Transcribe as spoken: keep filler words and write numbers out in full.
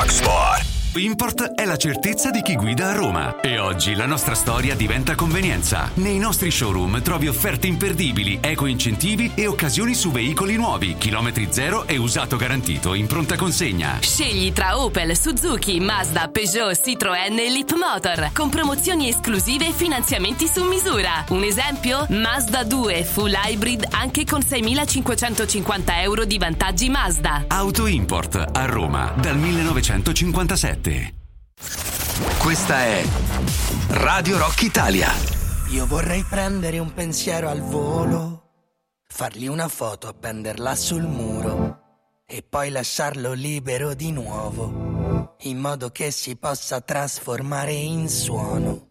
Rock Spot. Import è la certezza di chi guida a Roma e oggi la nostra storia diventa convenienza. Nei nostri showroom trovi offerte imperdibili, eco incentivi e occasioni su veicoli nuovi, chilometri zero e usato garantito in pronta consegna. Scegli tra Opel, Suzuki, Mazda, Peugeot, Citroën e Leapmotor con promozioni esclusive e finanziamenti su misura. Un esempio? Mazda due Full Hybrid anche con seimilacinquecentocinquanta euro di vantaggi Mazda. Auto Import a Roma dal millenovecentocinquantasette. Questa è Radio Rock Italia. Io vorrei prendere un pensiero al volo, fargli una foto, appenderla sul muro e poi lasciarlo libero di nuovo, in modo che si possa trasformare in suono.